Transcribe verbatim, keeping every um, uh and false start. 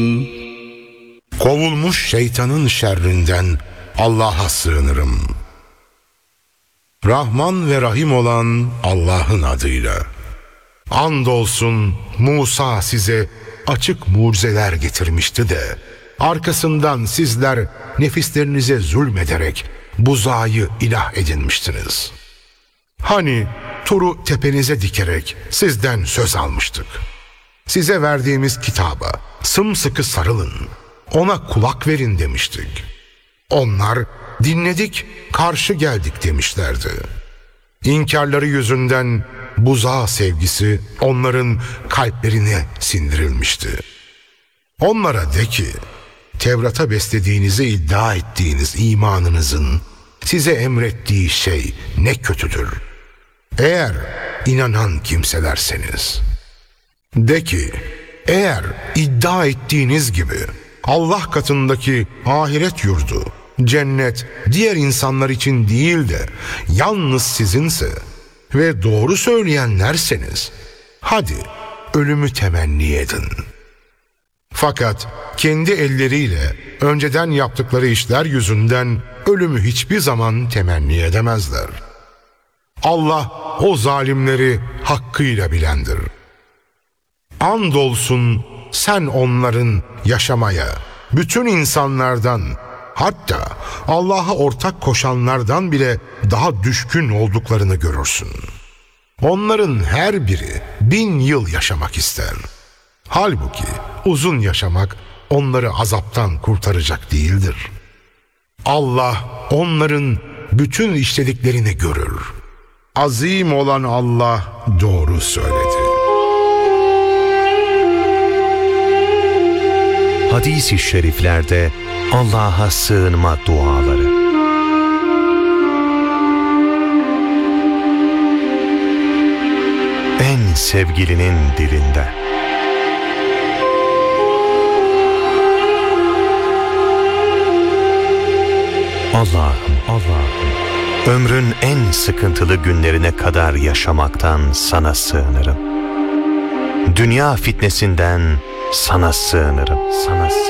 Kovulmuş şeytanın şerrinden Allah'a sığınırım. Rahman ve Rahim olan Allah'ın adıyla. Andolsun Musa size açık mucizeler getirmişti de arkasından sizler nefislerinize zulmederek buzağı ilah edinmiştiniz. Hani Tur'u tepenize dikerek sizden söz almıştık. Size verdiğimiz kitaba sımsıkı sarılın, ona kulak verin demiştik. Onlar dinledik, karşı geldik demişlerdi. İnkarları yüzünden buzağı sevgisi onların kalplerine sindirilmişti. Onlara de ki, Tevrat'a beslediğinizi iddia ettiğiniz imanınızın size emrettiği şey ne kötüdür. Eğer inanan kimselerseniz. De ki, eğer iddia ettiğiniz gibi Allah katındaki ahiret yurdu, cennet diğer insanlar için değil de yalnız sizinse ve doğru söyleyenlerseniz, hadi ölümü temenni edin. Fakat kendi elleriyle önceden yaptıkları işler yüzünden ölümü hiçbir zaman temenni edemezler. Allah o zalimleri hakkıyla bilendir. Andolsun sen onların yaşamaya, bütün insanlardan, hatta Allah'a ortak koşanlardan bile daha düşkün olduklarını görürsün. Onların her biri bin yıl yaşamak ister. Halbuki uzun yaşamak onları azaptan kurtaracak değildir. Allah onların bütün işlediklerini görür. Azim olan Allah doğru söyledi. Hadis-i şeriflerde Allah'a sığınma duaları. En sevgilinin dilinden. Allah'ım, Allah'ım, ömrün en sıkıntılı günlerine kadar yaşamaktan sana sığınırım. Dünya fitnesinden sana sığınırım, sana sığınırım.